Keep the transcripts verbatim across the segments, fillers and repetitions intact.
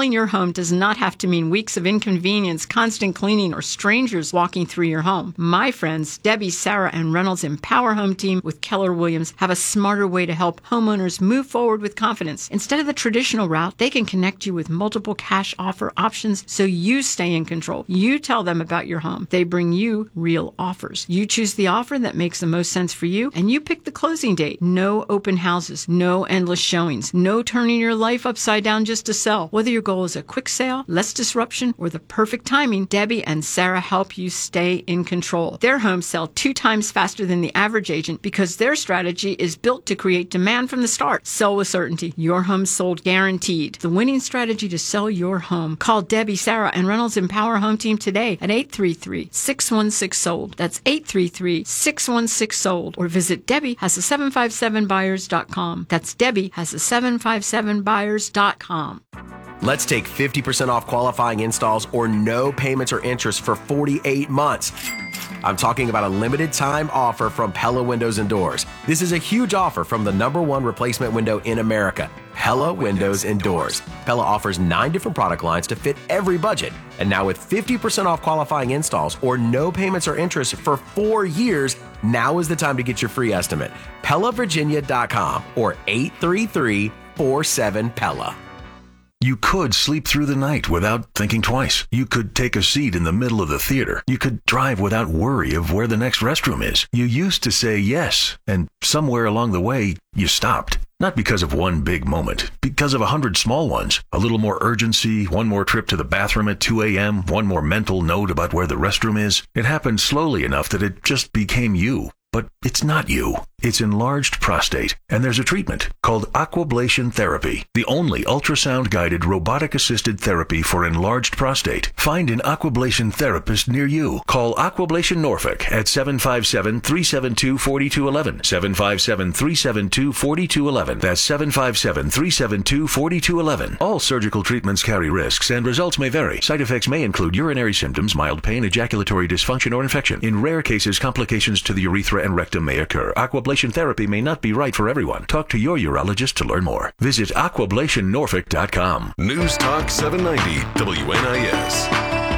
Selling your home does not have to mean weeks of inconvenience, constant cleaning, or strangers walking through your home. My friends, Debbie, Sarah, and Reynolds Empower Home Team with Keller Williams have a smarter way to help homeowners move forward with confidence. Instead of the traditional route, they can connect you with multiple cash offer options so you stay in control. You tell them about your home. They bring you real offers. You choose the offer that makes the most sense for you, and you pick the closing date. No open houses, no endless showings, no turning your life upside down just to sell. Whether your goal is a quick sale, less disruption, or the perfect timing, Debbie and Sarah help you stay in control. Their homes sell two times faster than the average agent because their strategy is built to create demand from the start. Sell with certainty. Your home sold guaranteed. The winning strategy to sell your home. Call Debbie, Sarah, and Reynolds Empower Home Team today at eight three three, six one six, sold. That's eight three three, six one six, sold. Or visit Debbie has a seven five seven buyers dot com. That's Debbie has a seven five seven buyers dot com. Let's take fifty percent off qualifying installs or no payments or interest for forty-eight months. I'm talking about a limited time offer from Pella Windows and Doors. This is a huge offer from the number one replacement window in America, Pella Windows and Doors. Pella offers nine different product lines to fit every budget. And now with fifty percent off qualifying installs or no payments or interest for four years, now is the time to get your free estimate. Pella Virginia dot com or eight three three, four seven, Pella. You could sleep through the night without thinking twice. You could take a seat in the middle of the theater. You could drive without worry of where the next restroom is. You used to say yes, and somewhere along the way, you stopped. Not because of one big moment, because of a hundred small ones. A little more urgency, one more trip to the bathroom at two a.m., one more mental note about where the restroom is. It happened slowly enough that it just became you. But it's not you. It's enlarged prostate, and there's a treatment called Aquablation Therapy, the only ultrasound-guided robotic-assisted therapy for enlarged prostate. Find an Aquablation therapist near you. Call Aquablation Norfolk at seven five seven, three seven two, four two one one, seven five seven, three seven two, four two one one. That's seven five seven, three seven two, four two one one. All surgical treatments carry risks, and results may vary. Side effects may include urinary symptoms, mild pain, ejaculatory dysfunction, or infection. In rare cases, complications to the urethra and rectum may occur. Aquablation therapy may not be right for everyone. Talk to your urologist to learn more. Visit aquablation norfolk dot com. News Talk seven ninety W N I S.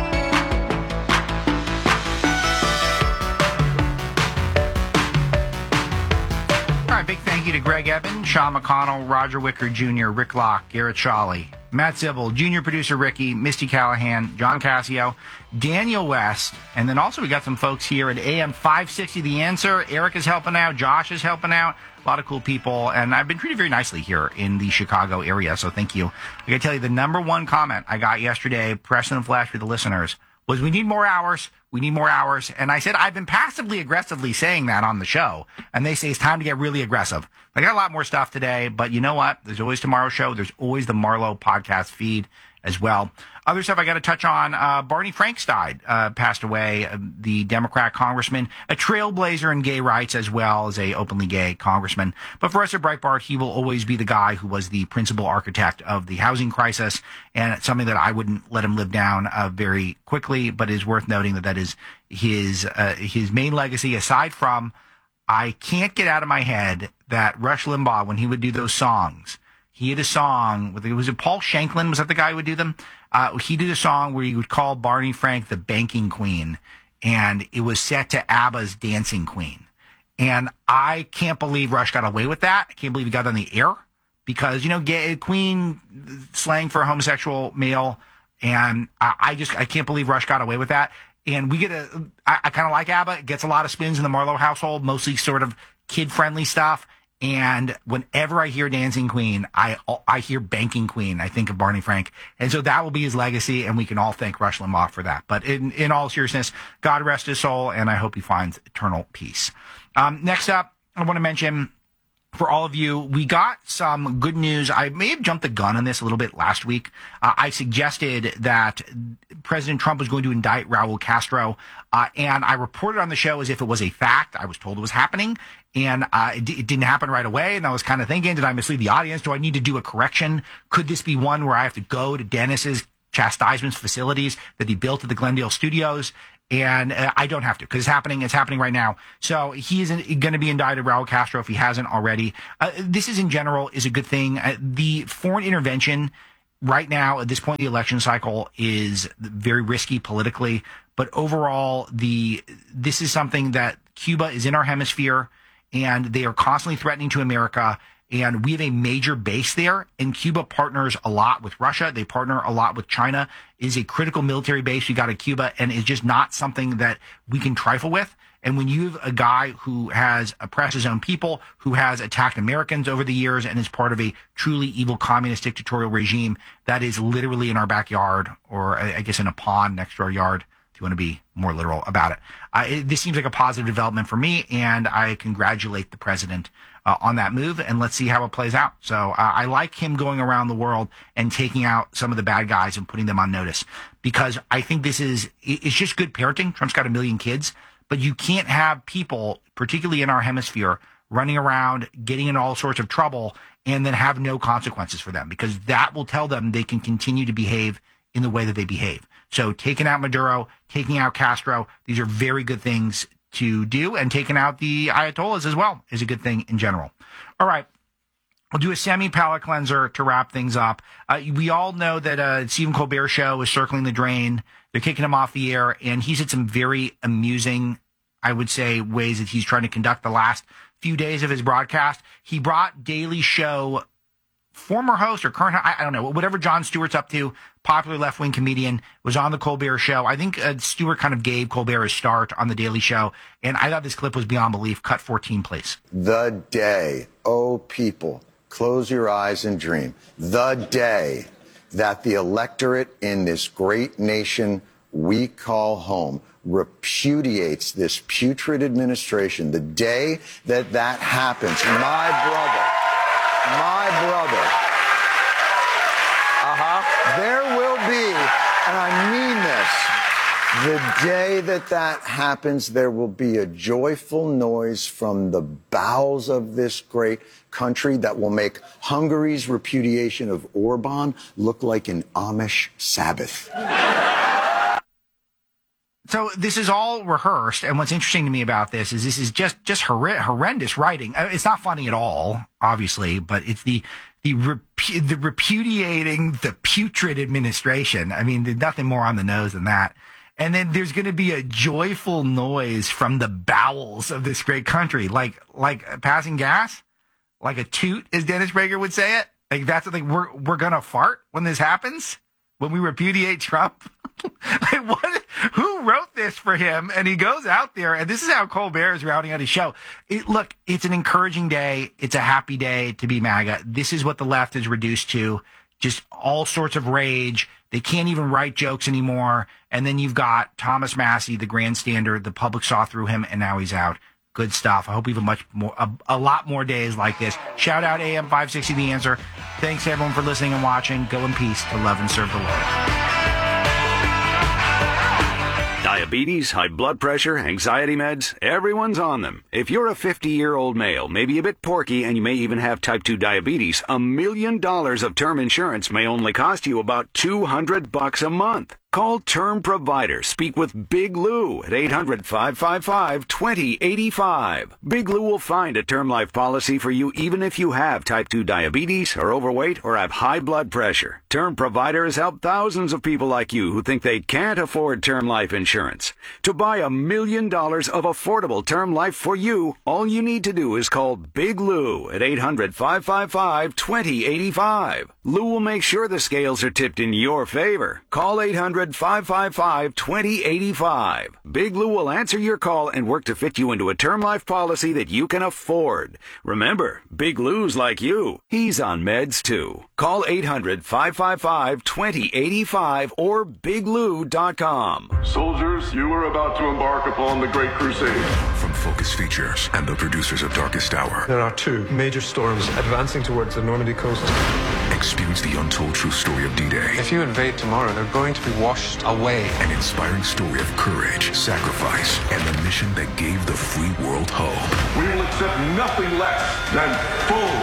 All right, big thank you to Greg Evans, Sean McConnell, Roger Wicker Junior, Rick Locke, Garrett Shawley, Matt Zibble, Junior Producer Ricky, Misty Callahan, John Cassio, Daniel West, and then also we got some folks here at A M five sixty The Answer. Eric is helping out. Josh is helping out. A lot of cool people, and I've been treated very nicely here in the Chicago area, so thank you. I got to tell you, the number one comment I got yesterday, press and flash with the listeners, was we need more hours. We need more hours. And I said, I've been passively aggressively saying that on the show. And they say it's time to get really aggressive. I got a lot more stuff today, but you know what? There's always tomorrow's show. There's always the Marlowe podcast feed as well. Other stuff I got to touch on. Uh, Barney Franks died, uh, passed away, uh, the Democrat congressman, a trailblazer in gay rights as well as a openly gay congressman. But for us at Breitbart, he will always be the guy who was the principal architect of the housing crisis. And it's something that I wouldn't let him live down uh, very quickly, but it is worth noting that that is his, uh, his main legacy, aside from, I can't get out of my head that Rush Limbaugh, when he would do those songs, he had a song with, was it Paul Shanklin? Was that the guy who would do them? Uh, he did a song where he would call Barney Frank the banking queen, and it was set to ABBA's Dancing Queen. And I can't believe Rush got away with that. I can't believe he got on the air because, you know, gay, queen slang for a homosexual male. And I, I just, I can't believe Rush got away with that. And we get a, I, I kind of like ABBA. It gets a lot of spins in the Marlowe household, mostly sort of kid-friendly stuff. And whenever I hear Dancing Queen, I I hear Banking Queen. I think of Barney Frank. And so that will be his legacy, and we can all thank Rush Limbaugh for that. But in, in all seriousness, God rest his soul, and I hope he finds eternal peace. Um, next up, I want to mention, for all of you, we got some good news. I may have jumped the gun on this a little bit last week. Uh, I suggested that President Trump was going to indict Raul Castro, uh, and I reported on the show as if it was a fact. I was told it was happening, and uh, it, d- it didn't happen right away, and I was kind of thinking, did I mislead the audience? Do I need to do a correction? Could this be one where I have to go to Dennis's chastisement facilities that he built at the Glendale Studios? And uh, I don't have to because it's happening. It's happening right now. So he is going to be indicted, Raul Castro, if he hasn't already. Uh, this is in general is a good thing. Uh, the foreign intervention right now, at this point in the election cycle, is very risky politically. But overall, the this is something that Cuba is in our hemisphere, and they are constantly threatening to America. And we have a major base there, and Cuba partners a lot with Russia. They partner a lot with China. It is a critical military base we got at Cuba, and it's just not something that we can trifle with. And when you have a guy who has oppressed his own people, who has attacked Americans over the years, and is part of a truly evil communist dictatorial regime that is literally in our backyard, or I guess in a pond next to our yard, if you want to be more literal about it. Uh, it this seems like a positive development for me, and I congratulate the president uh, on that move, and let's see how it plays out. So uh, I like him going around the world and taking out some of the bad guys and putting them on notice, because I think this is, it's just good parenting. Trump's got a million kids, but you can't have people, particularly in our hemisphere, running around, getting in all sorts of trouble, and then have no consequences for them, because that will tell them they can continue to behave in the way that they behave. So taking out Maduro, taking out Castro, these are very good things to do, and taking out the Ayatollahs as well is a good thing in general. All right. We'll do a semi-palate cleanser to wrap things up. Uh, we all know that uh, Stephen Colbert show is circling the drain. They're kicking him off the air, and he's had some very amusing, I would say, ways that he's trying to conduct the last few days of his broadcast. He brought Daily Show former host or current, I, I don't know, whatever Jon Stewart's up to, popular left-wing comedian, was on the Colbert Show. I think uh, Stewart kind of gave Colbert a start on the Daily Show, and I thought this clip was beyond belief. Cut fourteen, please. The day, oh people, close your eyes and dream. The day that the electorate in this great nation we call home repudiates this putrid administration, the day that that happens, my brother, my brother, uh-huh, there will be, and I mean this, the day that that happens, there will be a joyful noise from the bowels of this great country that will make Hungary's repudiation of Orban look like an Amish Sabbath. So this is all rehearsed, and what's interesting to me about this is this is just just horri- horrendous writing. It's not funny at all, obviously, but it's the the repu- the repudiating the putrid administration. I mean, there's nothing more on the nose than that. And then there's going to be a joyful noise from the bowels of this great country, like like passing gas, like a toot, as Dennis Prager would say it. Like that's the thing. We're we're gonna fart when this happens, when we repudiate Trump. Like what? Who wrote this for him? And he goes out there, and this is how Colbert is rounding out his show. It, look, it's an encouraging day. It's a happy day to be MAGA. This is what the left is reduced to. Just all sorts of rage. They can't even write jokes anymore. And then you've got Thomas Massie, the grandstander. The public saw through him, and now he's out. Good stuff. I hope we have a much more, a, a lot more days like this. Shout out A M five sixty The Answer. Thanks everyone for listening and watching. Go in peace to love and serve the Lord. Diabetes, high blood pressure, anxiety meds, everyone's on them. If you're a fifty-year-old male, maybe a bit porky, and you may even have type two diabetes, a million dollars of term insurance may only cost you about two hundred bucks a month. Call Term Provider. Speak with Big Lou at eight hundred, five five five, two zero eight five. Big Lou will find a term life policy for you even if you have type two diabetes, are overweight, or have high blood pressure. Term Provider has helped thousands of people like you who think they can't afford term life insurance. To buy a million dollars of affordable term life for you, all you need to do is call Big Lou at eight hundred, five five five, two zero eight five. Lou will make sure the scales are tipped in your favor. Call eight hundred, five five five, two zero eight five. Big Lou will answer your call and work to fit you into a term life policy that you can afford. Remember, Big Lou's like you. He's on meds too. Call eight hundred, five five five, two zero eight five or big lou dot com. Soldiers, you are about to embark upon the Great Crusade. From Focus Features and the producers of Darkest Hour. There are two major storms advancing towards the Normandy coast. Experience the untold true story of D-Day. If you invade tomorrow, they're going to be washed away. An inspiring story of courage, sacrifice, and the mission that gave the free world hope. We will accept nothing less than full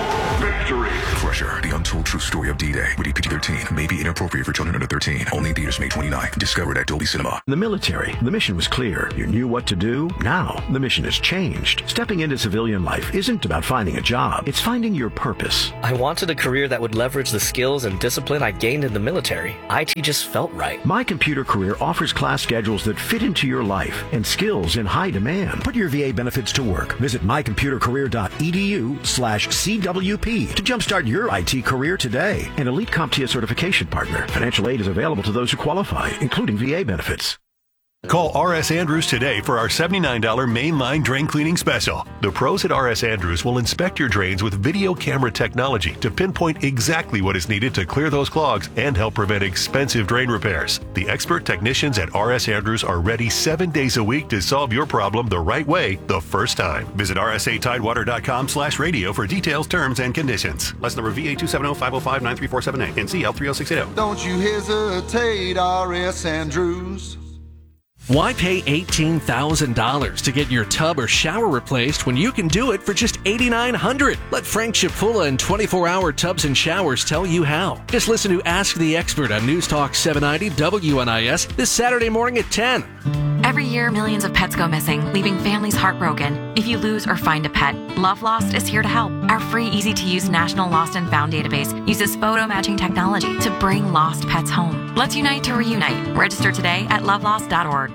victory. Crusher, the untold true story of D-Day. Rated P G thirteen. May be inappropriate for children under thirteen. Only in theaters May twenty-ninth. Discovered at Dolby Cinema. The military. The mission was clear. You knew what to do. Now, the mission has changed. Stepping into civilian life isn't about finding a job. It's finding your purpose. I wanted a career that would leverage the skills and discipline I gained in the military. I T just felt right. My Computer Career offers class schedules that fit into your life and skills in high demand. Put your V A benefits to work. Visit mycomputercareer.edu slash CWP to jumpstart your I T career today. An Elite CompTIA certification partner. Financial aid is available to those who qualify, including V A benefits. Call R S. Andrews today for our seventy-nine dollars mainline drain cleaning special. The pros at R S. Andrews will inspect your drains with video camera technology to pinpoint exactly what is needed to clear those clogs and help prevent expensive drain repairs. The expert technicians at R S. Andrews are ready seven days a week to solve your problem the right way the first time. Visit r s a tidewater dot com slash radio for details, terms, and conditions. License number V A two seven zero five zero five nine three four seven eight. N C L three oh six eight zero. Don't you hesitate, R S. Andrews. Why pay eighteen thousand dollars to get your tub or shower replaced when you can do it for just eight thousand nine hundred dollars? Let Frank Chipula and twenty-four hour Tubs and Showers tell you how. Just listen to Ask the Expert on News Talk seven ninety W N I S this Saturday morning at ten. Every year, millions of pets go missing, leaving families heartbroken. If you lose or find a pet, Love Lost is here to help. Our free, easy-to-use National Lost and Found database uses photo matching technology to bring lost pets home. Let's unite to reunite. Register today at love lost dot org.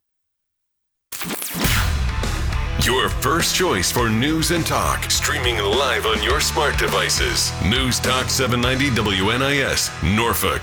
Your first choice for news and talk, streaming live on your smart devices. News Talk seven ninety W N I S, Norfolk.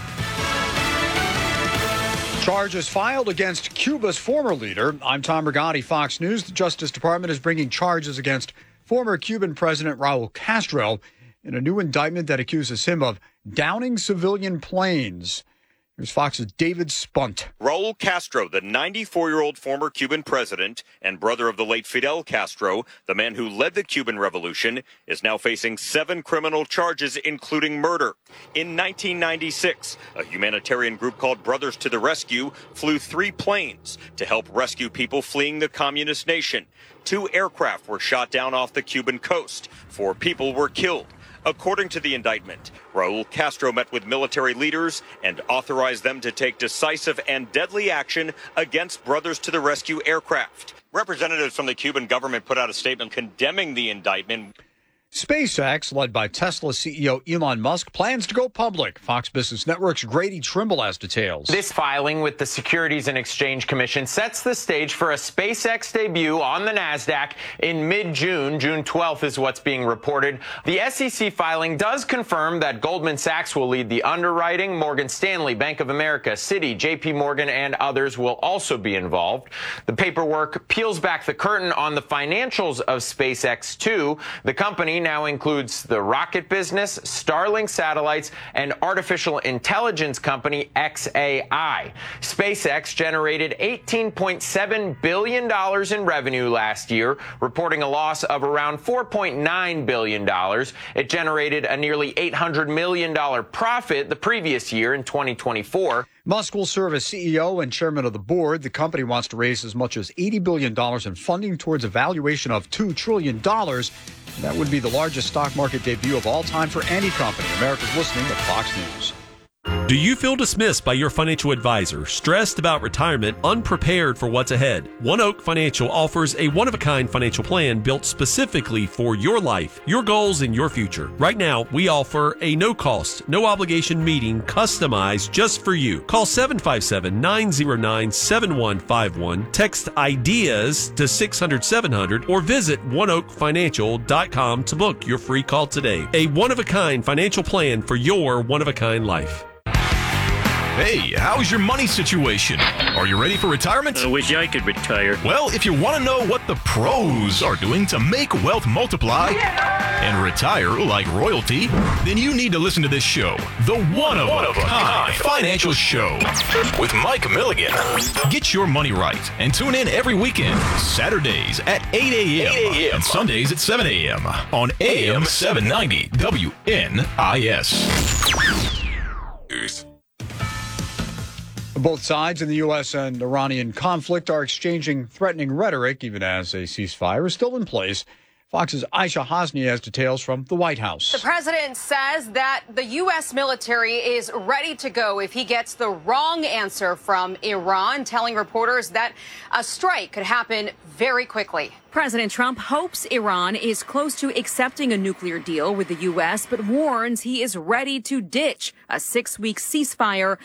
Charges filed against Cuba's former leader. I'm Tom Rigotti, Fox News. The Justice Department is bringing charges against former Cuban President Raul Castro in a new indictment that accuses him of downing civilian planes. Here's Fox's David Spunt. Raul Castro, the ninety-four-year-old former Cuban president and brother of the late Fidel Castro, the man who led the Cuban Revolution, is now facing seven criminal charges, including murder. In nineteen ninety-six, a humanitarian group called Brothers to the Rescue flew three planes to help rescue people fleeing the communist nation. Two aircraft were shot down off the Cuban coast. Four people were killed. According to the indictment, Raul Castro met with military leaders and authorized them to take decisive and deadly action against Brothers to the Rescue aircraft. Representatives from the Cuban government put out a statement condemning the indictment. SpaceX, led by Tesla C E O Elon Musk, plans to go public. Fox Business Network's Grady Trimble has details. This filing with the Securities and Exchange Commission sets the stage for a SpaceX debut on the NASDAQ in mid-June. June twelfth is what's being reported. The S E C filing does confirm that Goldman Sachs will lead the underwriting. Morgan Stanley, Bank of America, Citi, J P Morgan, and others will also be involved. The paperwork peels back the curtain on the financials of SpaceX, too. The company now includes the rocket business, Starlink satellites, and artificial intelligence company X A I. SpaceX generated eighteen point seven billion dollars in revenue last year, reporting a loss of around four point nine billion dollars. It generated a nearly eight hundred million dollars profit the previous year in twenty twenty-four. Musk will serve as C E O and chairman of the board. The company wants to raise as much as eighty billion dollars in funding towards a valuation of two trillion dollars. That would be the largest stock market debut of all time for any company. America's listening to Fox News. Do you feel dismissed by your financial advisor, stressed about retirement, unprepared for what's ahead? One Oak Financial offers a one-of-a-kind financial plan built specifically for your life, your goals, and your future. Right now, we offer a no-cost, no-obligation meeting customized just for you. Call seven five seven, nine zero nine, seven one five one, text IDEAS to six hundred, seven hundred, or visit one oak financial dot com to book your free call today. A one-of-a-kind financial plan for your one-of-a-kind life. Hey, how's your money situation? Are you ready for retirement? I wish I could retire. Well, if you want to know what the pros are doing to make wealth multiply yeah! and retire like royalty, then you need to listen to this show, The One of a Kind Financial Show with Mike Milligan. Get your money right and tune in every weekend, Saturdays at eight a.m. and Sundays at seven a.m. on A M seven ninety W N I S. Both sides in the U S and Iranian conflict are exchanging threatening rhetoric, even as a ceasefire is still in place. Fox's Aisha Hosni has details from the White House. The president says that the U S military is ready to go if he gets the wrong answer from Iran, telling reporters that a strike could happen very quickly. President Trump hopes Iran is close to accepting a nuclear deal with the U S, but warns he is ready to ditch a six-week ceasefire